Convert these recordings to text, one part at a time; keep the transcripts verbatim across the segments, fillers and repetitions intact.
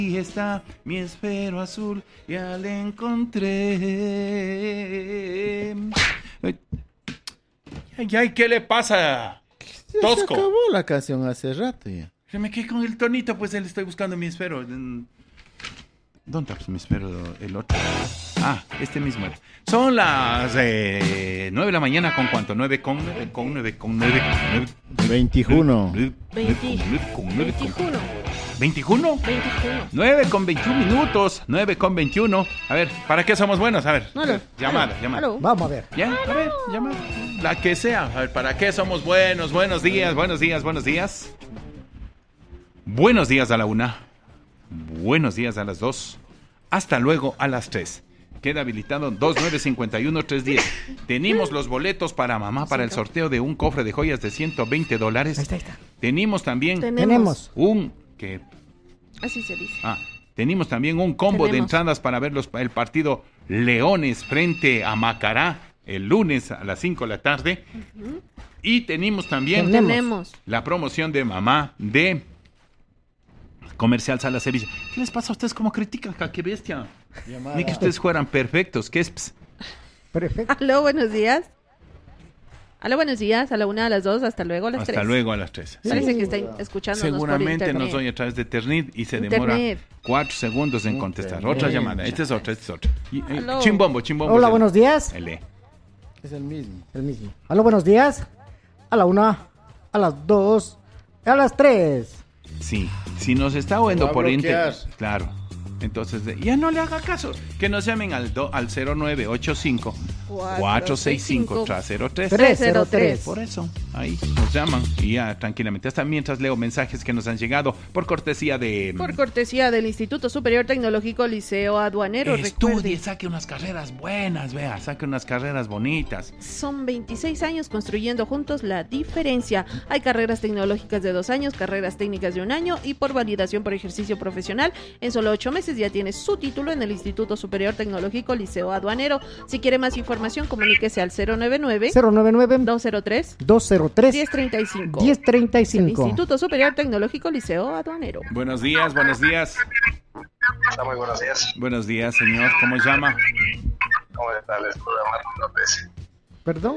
Ahí está mi esfero azul, ya le encontré. Ay, ay, ¿qué le pasa? Ya Tosco. se acabó la canción hace rato ya. Se me quedé con el tonito, pues él estoy buscando mi esfero. ¿Dónde está mi esfero? El otro. Ah, este mismo. Son las eh, nueve de la mañana, ¿con cuánto? nueve con nueve, con nueve, con nueve, nueve. veintiuno. veintiuno. veintiuno. ¿veintiuno? veintiuno. nueve con veintiuno minutos. nueve con veintiuno. A ver, ¿para qué somos buenos? A ver. Aló, Llamada, aló, llamada. aló. Vamos a ver. ¿Ya? A ver, llamada. La que sea. A ver, ¿para qué somos buenos? Buenos días, buenos días, buenos días. Buenos días a la una. Buenos días a las dos. Hasta luego a las tres. Queda habilitado dos nueve cinco uno tres uno cero. Tenemos los boletos para mamá para el sorteo de un cofre de joyas de ciento veinte dólares. Ahí está, ahí está. Tenemos también Tenemos. un... que Así se dice. Ah, tenemos también un combo de Tenemos. entradas para ver los, el partido Leones frente a Macará el lunes a las cinco de la tarde. Uh-huh. Y tenemos también Tenemos. Tenemos. la promoción de mamá de Comercial Sala Sevilla. ¿Qué les pasa a ustedes? ¿Cómo critican? ¡Qué bestia! Llamada. Ni que ustedes fueran perfectos. ¿Qué es? Ps? Perfecto. Aló, buenos días. Aló, buenos días. A la una, a las dos, hasta luego a las Hasta tres. luego a las tres. Parece que están escuchándonos por Seguramente internet. nos oye a través de Eternit y se Internet. demora cuatro segundos en contestar. Internet. Otra llamada. Esta es otra, esta es otra. Y, eh, Aló. chimbombo, chimbombo. Hola, es el- buenos días. el E. Es el mismo. El mismo. Aló, buenos días. A la una, a las dos, a las tres. Sí, si nos está oyendo Va a por bloquear. internet, claro. Entonces, de- ya no le haga caso. Que nos llamen al, do- al cero nueve ocho cinco cuatro seis cinco cero tres. tres cero tres. Por eso, ahí nos llaman y ya tranquilamente. Hasta mientras leo mensajes que nos han llegado por cortesía de... Por cortesía del Instituto Superior Tecnológico Liceo Aduanero. Estudie, Recuerde, saque unas carreras buenas, vea, saque unas carreras bonitas. son veintiséis años construyendo juntos la diferencia. Hay carreras tecnológicas de dos años, carreras técnicas de un año y por validación por ejercicio profesional. En solo ocho meses ya tiene su título en el Instituto Superior Tecnológico Liceo Aduanero. Si quiere más información, comuníquese al cero nueve nueve, cero nueve nueve, dos cero tres, dos cero tres, diez treinta y cinco. diez treinta y El cinco. Instituto Superior Tecnológico Liceo Aduanero. Buenos días, buenos días. Hola, muy buenos días. Buenos días, señor. ¿Cómo se llama? ¿Cómo está? Les saluda Marcos López. ¿Perdón?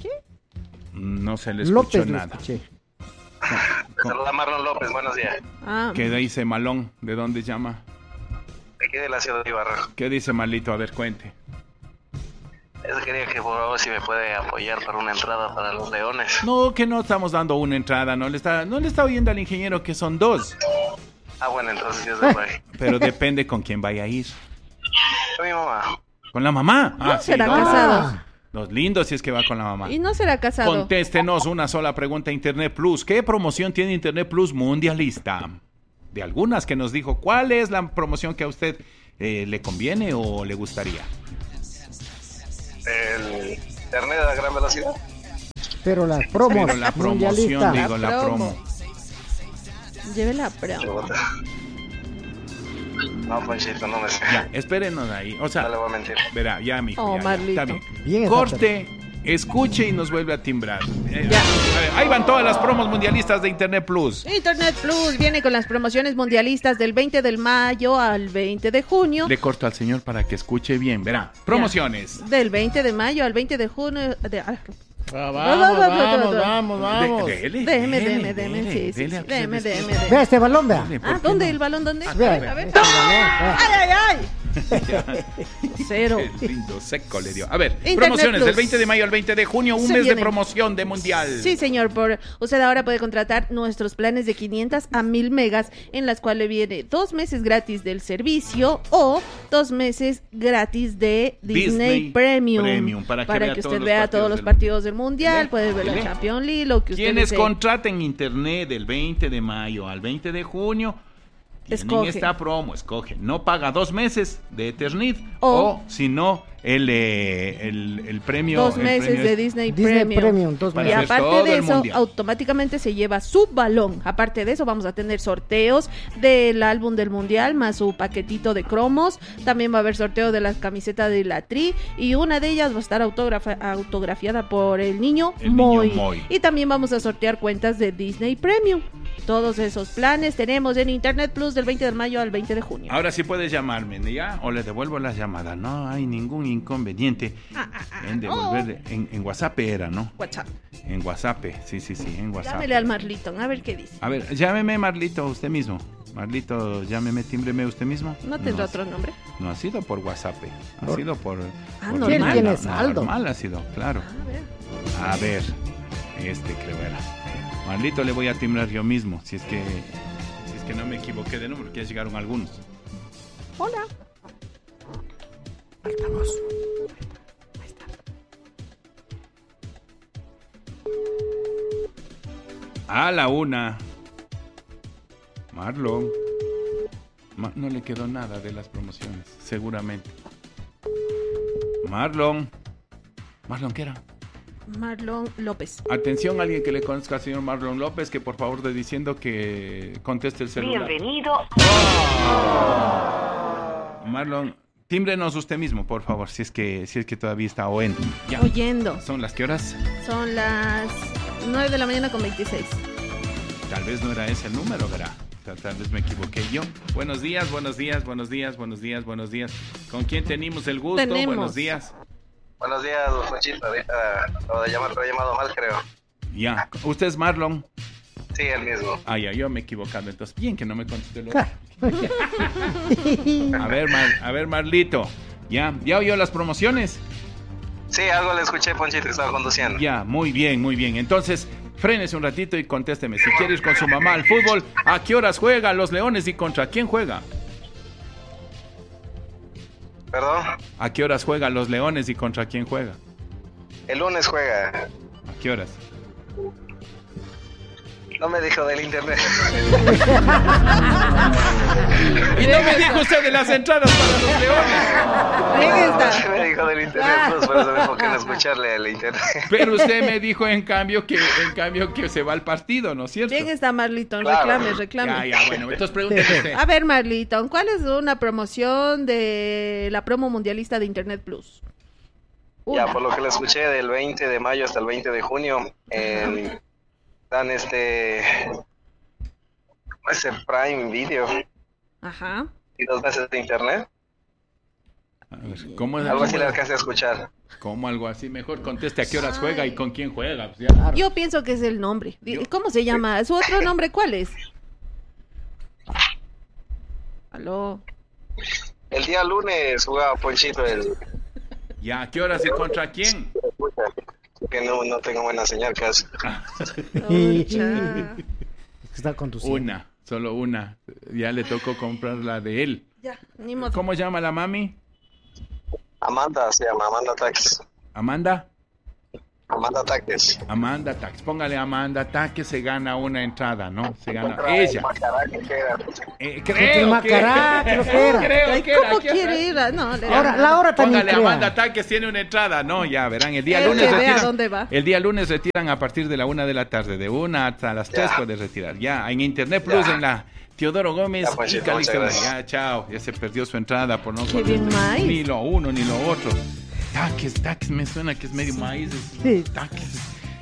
No se le escuchó López lo nada. escuché. Les saluda Marlon López, buenos días. Ah, ¿Qué dice Malón? ¿De dónde llama? Aquí de la ciudad de Ibarra. ¿Qué dice Malito? A ver, cuente. Eso quería que por favor si me puede apoyar para una entrada para los Leones. No, que no estamos dando una entrada. No le está, no le está oyendo al ingeniero que son dos. Ah, bueno, entonces Dios me pague. Pero depende con quién vaya a ir. Mi mamá. ¿Con la mamá? no será dos. casado. Los lindos si es que va con la mamá. Y no será casado. Contéstenos una sola pregunta. Internet Plus. ¿Qué promoción tiene Internet Plus mundialista? De algunas que nos dijo. ¿Cuál es la promoción que a usted eh, le conviene o le gustaría? El internet a gran velocidad. Pero las promos Pero la promoción, mundialistas. digo, la La promo. promo. Lleve la promo. Chuta. No, Ponchito, no me sé. Ya, espérenos ahí. O No sea, le voy a mentir. verá, ya, mijo, Oh, ya, ya, Marlito. está bien. Bien, Corte, escuche y nos vuelve a timbrar. Eh, Ya. a ver, ahí van todas las promos mundialistas de Internet Plus. Internet Plus viene con las promociones mundialistas del veinte de mayo al veinte de junio. Le corto al señor para que escuche bien. Verá, promociones. Del veinte de mayo al veinte de junio. De, ah, Ah, vamos, vamos, vamos, vamos. De- dele, Deme, dele, deme, deme, dele, sí, sí, dele sí, a que deme, se deme, despierte. deme. Vea este balón, vea. Dele, ¿por Ah, qué ¿dónde? no? ¿El balón dónde? Vea, A ver, a ver. este balón, vea. ¡Ay, ay, ay! Cero. Qué lindo seco le dio. A ver, Internet promociones Plus. del veinte de mayo al veinte de junio, un Se mes de viene. promoción de mundial. Sí, señor. Por, usted ahora puede contratar nuestros planes de quinientos a mil megas, en las cuales le viene dos meses gratis del servicio o dos meses gratis de Disney, Disney Premium. Premium, para que vea todos usted los vea partidos todos los del- partidos del Mundial, ¿Ve? puede ver la ¿Ve? Champions League, lo que usted Quienes desee. contraten internet del veinte de mayo al veinte de junio tienen Escoge. esta promo, escoge. No paga dos meses de Eternit O- o, si no, el, eh, el, el premio. Dos el meses premio de es- Disney, Disney Premium. Premium, dos Para Y hacer meses. aparte todo de el eso, mundial. automáticamente se lleva su balón. Aparte de eso, vamos a tener sorteos del álbum del mundial, más su paquetito de cromos. También va a haber sorteo de la camiseta de la Tri. Y una de ellas va a estar autografa- autografiada por el niño, El niño Moy. Moy. Y también vamos a sortear cuentas de Disney Premium. Todos esos planes tenemos en Internet Plus del veinte de mayo al veinte de junio. Ahora sí puedes llamarme, ¿ya? O le devuelvo las llamadas. No hay ningún inconveniente Ah, ah, ah, en devolverle. no. En, en WhatsApp era, ¿no? WhatsApp. En WhatsApp, sí, sí, sí, en WhatsApp. Llámele al Marliton, a ver qué dice. A ver, llámeme Marlito usted mismo. Marlito, llámeme, tímbreme usted mismo. ¿No tendrá ha- otro nombre? No ha sido por WhatsApp, ha Por- sido por... Ah, por normal. Él tiene no, saldo. Normal ha sido, claro. A ver. A ver, este creo era. Marlito le voy a timbrar yo mismo, si es que si es que no me equivoqué de número, que ya llegaron algunos. Hola. Estamos. A la una. Marlon. Ma- no le quedó nada de las promociones, seguramente. Marlon. Marlon, ¿qué era? Marlon López. Atención, alguien que le conozca al señor Marlon López, que por favor de diciendo que conteste el celular. Bienvenido. Marlon, tímbrenos usted mismo, por favor, si es que si es que todavía está oyendo. Ya. Oyendo. ¿Son las qué horas? Son las nueve de la mañana con veintiséis. Tal vez no era ese el número, verá. O sea, tal vez me equivoqué yo. Buenos días, buenos días, buenos días, buenos días, buenos días. ¿Con quién tenemos el gusto? Tenemos. Buenos días. Buenos días, don Ponchito. Ahorita acabo de llamar, pero he llamado mal, creo. Ya. ¿Usted es Marlon? Sí, el mismo. Ah, ya, yo me he equivocado. Entonces, bien que no me contesté el otro. A ver, Mar, a ver, Marlito. Ya, ¿ya oyó las promociones? Sí, algo le escuché, Ponchito, que estaba conduciendo. Ya, muy bien, muy bien. Entonces, frénese un ratito y contésteme. Si quiere ir con su mamá al fútbol, ¿a qué horas juega los Leones y contra quién juega? ¿Perdón? ¿A qué horas juega los Leones y contra quién juega? El lunes juega. ¿A qué horas? No me dijo del internet. Y no me dijo usted de las entradas para los Leones. Bien No está. me dijo del internet, pues por eso me enfoqué en escucharle el internet. Pero usted me dijo en cambio que en cambio que se va al partido, ¿no es cierto? Bien está Marliton. Claro. Reclame, reclame. Ya, ya, bueno, entonces pregúntese usted. A ver, Marliton, ¿cuál es una promoción de la promo mundialista de Internet Plus? Una. Ya, por lo que le escuché, del veinte de mayo hasta el veinte de junio, eh, dan este... ese Prime Video Ajá. y dos meses de internet. A ver, ¿cómo, Algo así le alcancé a escuchar. ¿Cómo algo así? Mejor conteste a qué horas juega y con quién juega. Pues ya. Yo pienso que es el nombre. Di- ¿Cómo se llama? ¿Su otro nombre cuál es? Aló. El día lunes jugaba Ponchito el... Ya, ¿a qué horas y contra quién? que no, no tengo buena señal casi. Concha. Está conduciendo. Una, solo una. Ya le tocó comprar la de él. Ya, ni modo. ¿Cómo llama la mami? Amanda se llama, Amanda Tax. ¿Amanda? Amanda Tax. Amanda Tax. Póngale Amanda Tax que se gana una entrada, ¿no? Se gana ella. Eh, Que creo que... Macará, creo que era. Creo Ay, que era. ¿cómo ¿Qué quiere era? ir? a- No, le- Ahora, la hora también Póngale crea. Amanda Taques tiene una entrada. No, ya verán. El día El lunes que vea retiran. dónde va. El día lunes retiran a partir de la una de la tarde. De una hasta las tres Ya. puedes retirar. Ya, en Internet Plus, Ya. en la Teodoro Gómez Ya, pues, y muchas Calixto. gracias. Ya, chao. Ya se perdió su entrada por no Qué bien contestar maíz. ni lo uno ni lo otro. Taques, taques, me suena que es medio maíz. es- Sí. Taques.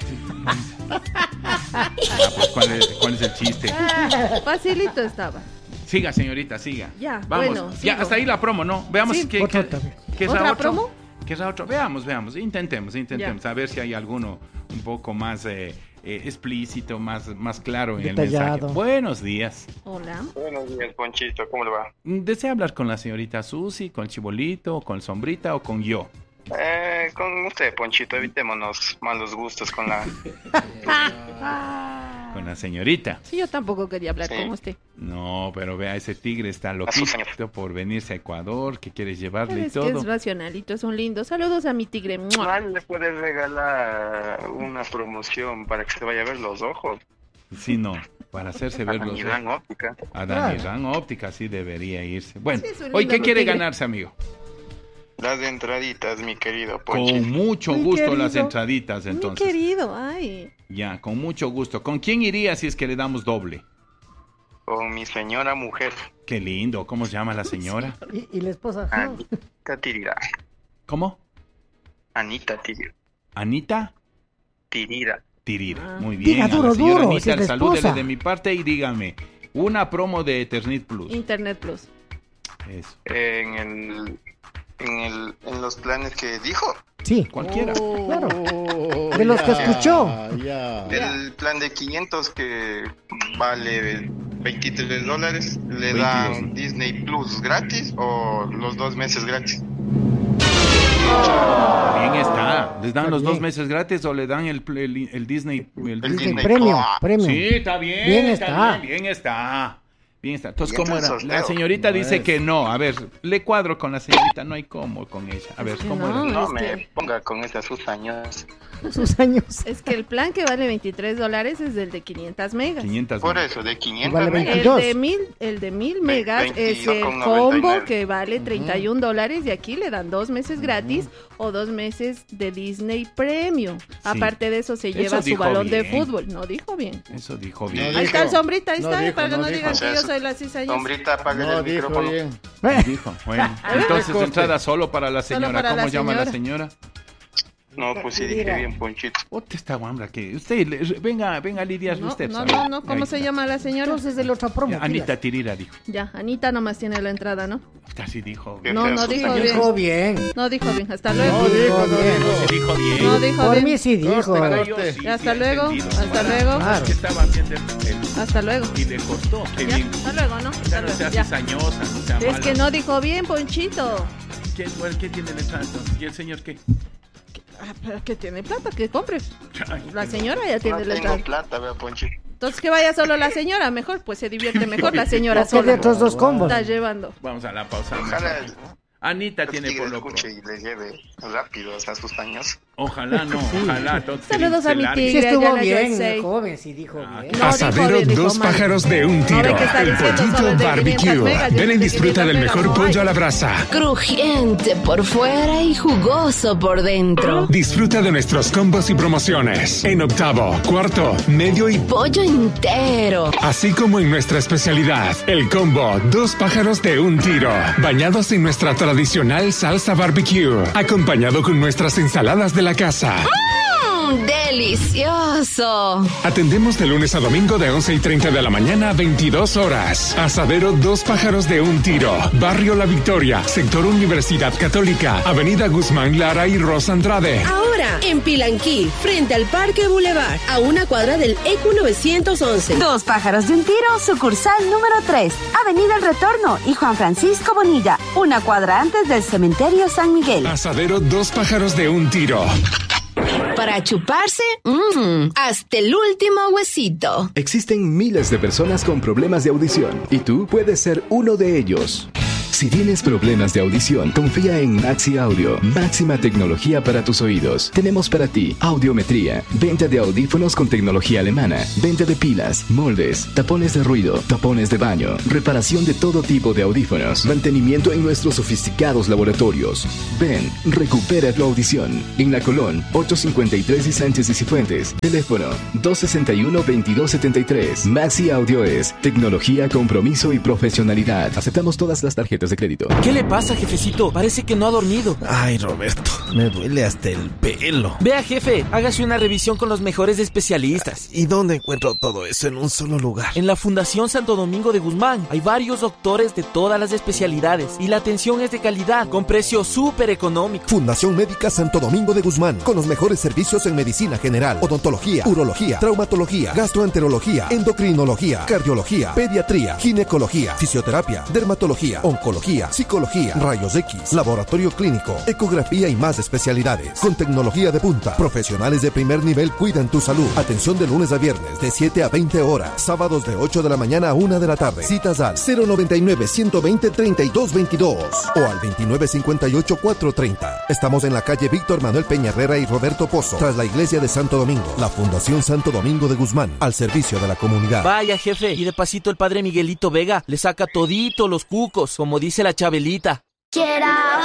Ah, pues, ¿cuál es, ¿cuál es el chiste? Ah, facilito estaba. Siga, señorita, siga. Ya, Vamos. bueno, ya, sigo. hasta ahí la promo, ¿no? Veamos Sí. qué, Otra qué, también. qué es ¿Otra la otro. promo? ¿Qué es la otro? Veamos, veamos. Intentemos, intentemos. A ver si hay alguno un poco más eh, eh, explícito, más, más claro en el Detallado. mensaje. Buenos días. Hola. Buenos días, Ponchito, ¿cómo le va? ¿Desea hablar con la señorita Susi, con Chibolito, con Sombrita o con yo? Eh, con usted, Ponchito, evitémonos malos gustos con la... Con la señorita. Sí, yo tampoco quería hablar Sí. con usted. No, pero vea, ese tigre está sus loquito años. por venirse a Ecuador, que quiere llevarle y Es que todo. es racionalito, es un lindo. Saludos a mi tigre. ¡Mua! le puedes regalar una promoción para que se vaya a ver los ojos. Sí, no, para hacerse ver los ojos. Óptica. A Dani Ran Óptica sí debería irse. Bueno, Sí, es un hoy, lindo ¿qué quiere tigre. ganarse, amigo? Las entraditas, mi querido Con Ponchito. mucho Mi gusto querido, las entraditas, Mi entonces. querido, ay. Ya, con mucho gusto. ¿Con quién iría si es que le damos doble? Con mi señora mujer, Qué lindo. ¿Cómo se llama la señora? Y, y la esposa. no. Anita Tirira. ¿Cómo? Anita Tirira. ¿Anita? Tirira. Tirira. Muy bien. Diga a la duro, señora duro, Anita, si es la salúdele esposa. de mi parte y dígame, una promo de Eternit Plus. Internet Plus. Eso. En el, en el, en los planes que dijo, Sí, Cualquiera. claro. Oh, De los que escuchó. Ya. el plan de quinientos que vale veintitrés dólares, le veintidós. dan Disney Plus gratis o los dos meses gratis. Bien está. ¿Les dan Está los bien. dos meses gratis o le dan el, el, el Disney? El El Disney? Disney Disney Premium, Plus. Premium. Sí, está bien. Bien está. está. Bien, bien está. Bien está. Entonces, Y ¿cómo entra era? el La sorteo. señorita No dice es. que no. A ver, le cuadro con la señorita. No hay cómo con ella. A ver, Es que ¿cómo no. era? No es me que- ponga con esas sus años. Sus años. Es que el plan que vale veintitrés dólares es el de quinientas megas. quinientos. Por eso, de quinientos Vale megas. El veintidós. de mil, el de mil megas es veintidós el con combo noventa y nueve. que vale treinta y un dólares y aquí le dan dos meses gratis o dos meses de Disney Premium. Aparte de eso se Eso lleva su dijo balón de bien. fútbol. No dijo bien. Eso dijo No bien. dijo. Ahí está el sombrita, ahí No está, dijo, para que no no dijo. digan O sea, que yo su- soy la cizañez. Sombrita, apágale No el dijo micrófono. bien. Dijo. Bueno, entonces Coste. entrada solo para la Solo señora. para ¿Cómo la llama la señora. señora? No, pues sí dije bien, Ponchito. Otra está guambra que usted le- venga, venga a lidiar No, usted. no, sabe. no, no, ¿cómo Ahí se está. llama la señora? Entonces de la otra promo. Ya, Anita pilas. Tirira dijo. Ya, Anita nomás tiene la entrada, ¿no? Casi dijo. Qué No, feo no sus dijo años. bien. Dijo bien. No dijo bien. Hasta No luego. dijo, no bien. dijo. Se dijo bien. No dijo Por bien. mí sí dijo. Coste, Pero coste. yo sí, Ya, hasta sí he luego, entendido. hasta Bueno, luego. es que estaba bien de el- Hasta luego. y le costó. Qué Ya, bien. hasta luego, ¿no? Ya Hasta no sea luego. Ya. cizañosa, no sea Es mala. que no dijo bien, Ponchito. ¿Qué, bueno, ¿qué tiene la entrada entonces? ¿Y el señor qué? Ah, pero que tiene plata, que compre. Ay, La señora ya tiene No la tengo entrada. plata, vea, Ponchito. Entonces que vaya solo la señora, mejor, pues se divierte mejor la señora Que de sola. otros dos combos. Está llevando. Vamos a la pausa. Ojalá Anita el tiene tigre por loco. escuche y le lleve rápido a sus años. Ojalá no, ojalá. entonces Saludos se a mi largue. tigre. Sí allá estuvo la bien, Yosei. el joven sí dijo Ah, bien. qué No, dijo Asadero, bien, dijo dos mal. pájaros de un No, tiro. ve que está El diciendo solo pollito el de barbecue. quinientas megas, Ven y el de disfruta del quinientas mejor megas, pollo no a la brasa. Crujiente por fuera y jugoso por dentro. Disfruta de nuestros combos y promociones. En octavo, cuarto, medio y Pollo entero. así como en nuestra especialidad, el combo Dos pájaros de un tiro, bañados en nuestra tradicional salsa barbecue, acompañado con nuestras ensaladas de la casa. ¡Mmm! ¡Delicioso! Atendemos de lunes a domingo de once y treinta de la mañana a veintidós horas. Asadero Dos pájaros de un tiro, Barrio La Victoria, Sector Universidad Católica, Avenida Guzmán Lara y Rosa Andrade. Ahora, en Pilanquí, frente al Parque Boulevard, a una cuadra del E Q novecientos once. Dos pájaros de un tiro, sucursal número tres, Avenida El Retorno y Juan Francisco Bonilla, una cuadra antes del Cementerio San Miguel. Asadero Dos pájaros de un tiro. Para chuparse, mmm, hasta el último huesito. Existen miles de personas con problemas de audición y tú puedes ser uno de ellos. Si tienes problemas de audición, confía en Maxi Audio, máxima tecnología para tus oídos. Tenemos para ti audiometría, venta de audífonos con tecnología alemana, venta de pilas, moldes, tapones de ruido, tapones de baño, reparación de todo tipo de audífonos, mantenimiento en nuestros sofisticados laboratorios. Ven, recupera tu audición. En La Colón, ochocientos cincuenta y tres y Sánchez y Cifuentes. Teléfono dos sesenta y uno, veintidós setenta y tres. Maxi Audio es tecnología, compromiso y profesionalidad. Aceptamos todas las tarjetas de crédito. ¿Qué le pasa, jefecito? Parece que no ha dormido. Ay, Roberto, me duele hasta el pelo. Vea, jefe, hágase una revisión con los mejores especialistas. ¿Y dónde encuentro todo eso en un solo lugar? En la Fundación Santo Domingo de Guzmán hay varios doctores de todas las especialidades y la atención es de calidad, con precio súper económico. Fundación Médica Santo Domingo de Guzmán, con los mejores servicios en medicina general, odontología, urología, traumatología, gastroenterología, endocrinología, cardiología, pediatría, ginecología, fisioterapia, dermatología, oncología, psicología, rayos X, laboratorio clínico, ecografía y más especialidades. Con tecnología de punta, profesionales de primer nivel cuidan tu salud. Atención de lunes a viernes de siete a veinte horas, sábados de ocho de la mañana a una de la tarde. Citas al cero noventa y nueve, ciento veinte, treinta y dos veintidós o al veintinueve cincuenta y ocho, cuatrocientos treinta. Estamos en la calle Víctor Manuel Peña Herrera y Roberto Pozo, tras la iglesia de Santo Domingo. La Fundación Santo Domingo de Guzmán, al servicio de la comunidad. Vaya, jefe, y de pasito el padre Miguelito Vega le saca todito los cucos, como dice la Chabelita. Quiero